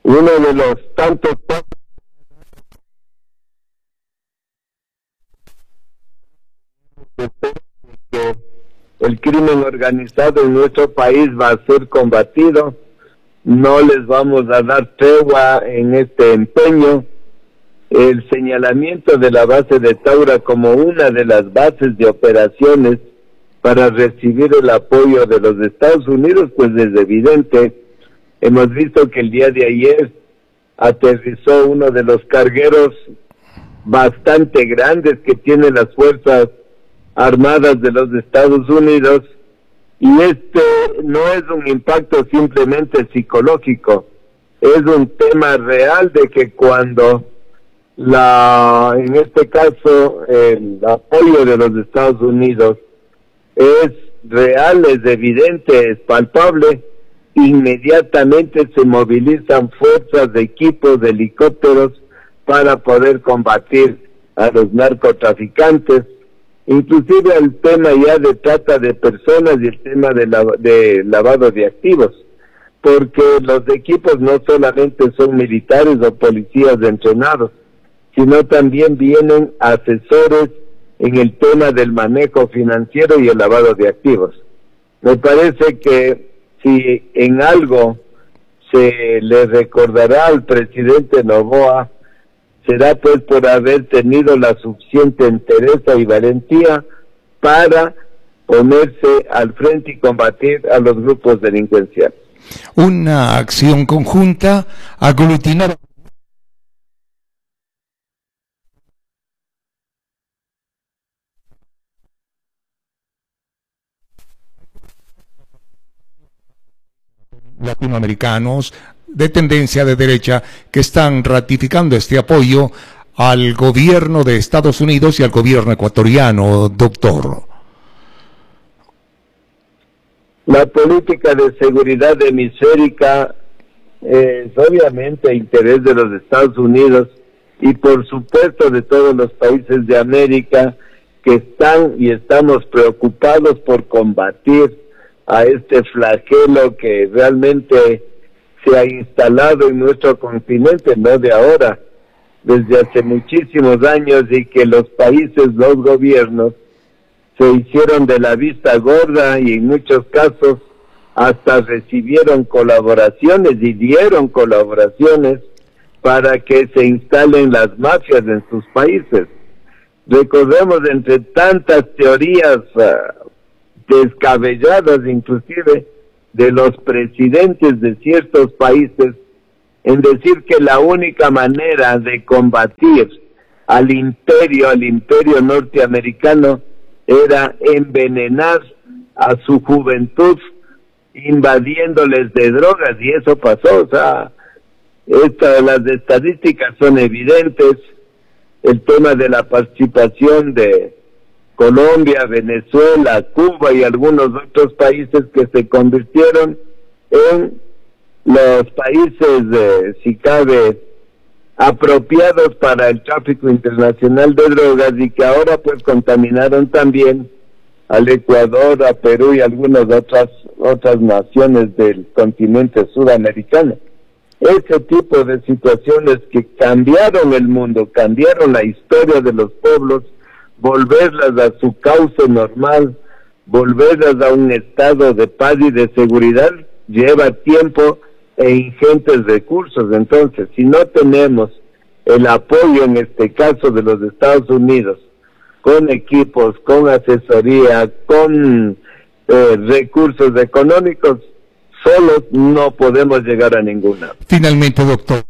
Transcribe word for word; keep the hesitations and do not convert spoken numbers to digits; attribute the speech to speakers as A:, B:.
A: uno de los tantos que el crimen organizado en nuestro país va a ser combatido. No les vamos a dar tregua en este empeño. El señalamiento de la base de Taura como una de las bases de operaciones para recibir el apoyo de los Estados Unidos, pues es evidente. Hemos visto que el día de ayer aterrizó uno de los cargueros bastante grandes que tienen las Fuerzas Armadas de los Estados Unidos, y este no es un impacto simplemente psicológico, es un tema real de que cuando la, en este caso, el apoyo de los Estados Unidos es real, es evidente, es palpable, inmediatamente se movilizan fuerzas de equipos, de helicópteros para poder combatir a los narcotraficantes, inclusive el tema ya de trata de personas y el tema de, la, de lavado de activos, porque los equipos no solamente son militares o policías entrenados, sino también vienen asesores en el tema del manejo financiero y el lavado de activos. Me parece que si en algo se le recordará al presidente Noboa, será pues por haber tenido la suficiente entereza y valentía para ponerse al frente y combatir a los grupos delincuenciales.
B: Una acción conjunta, aglutinar latinoamericanos de tendencia de derecha que están ratificando este apoyo al gobierno de Estados Unidos y al gobierno ecuatoriano, doctor.
A: La política de seguridad hemisférica es obviamente interés de los Estados Unidos y por supuesto de todos los países de América que están y estamos preocupados por combatir a este flagelo que realmente se ha instalado en nuestro continente, no de ahora, desde hace muchísimos años, y que los países, los gobiernos, se hicieron de la vista gorda y en muchos casos hasta recibieron colaboraciones y dieron colaboraciones para que se instalen las mafias en sus países. Recordemos, entre tantas teorías uh, descabelladas inclusive de los presidentes de ciertos países, en decir que la única manera de combatir al imperio, al imperio norteamericano, era envenenar a su juventud invadiéndoles de drogas, y eso pasó. O sea, esta, las estadísticas son evidentes. El tema de la participación de Colombia, Venezuela, Cuba y algunos otros países que se convirtieron en los países, de, si cabe, apropiados para el tráfico internacional de drogas, y que ahora pues contaminaron también al Ecuador, a Perú y algunas otras otras naciones del continente sudamericano. Ese tipo de situaciones que cambiaron el mundo, cambiaron la historia de los pueblos, volverlas a su cauce normal, volverlas a un estado de paz y de seguridad, lleva tiempo e ingentes recursos. Entonces, si no tenemos el apoyo, en este caso de los Estados Unidos, con equipos, con asesoría, con eh, recursos económicos, solos no podemos llegar a ninguna.
B: Finalmente, doctor.